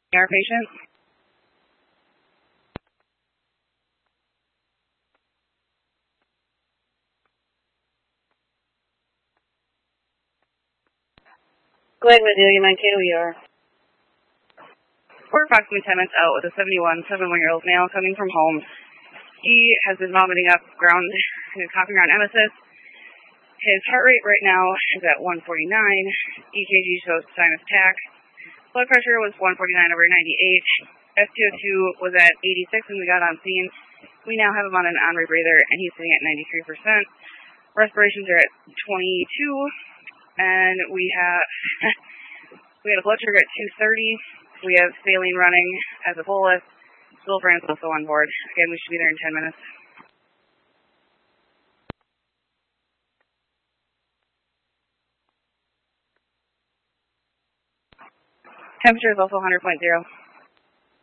Our patient. Go ahead, Amelia, 9 KOER. We're approximately 10 minutes out with a 71-year-old male coming from home. He has been vomiting up ground, coughing around emesis. His heart rate right now is at 149. EKG shows sinus tach. Blood pressure was 149/98. SpO2 was at 86 when we got on scene. We now have him on an on-rebreather, and he's sitting at 93%. Respirations are at 22, and we had a blood sugar at 230. We have saline running as a bolus. Zolfran's also on board. Again, we should be there in 10 minutes. Temperature is also 100.0.